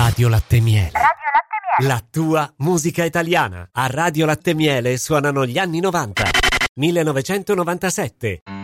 Radio Latte Miele. Radio Latte Miele. La tua musica italiana. A Radio Latte Miele suonano gli anni 90. 1997.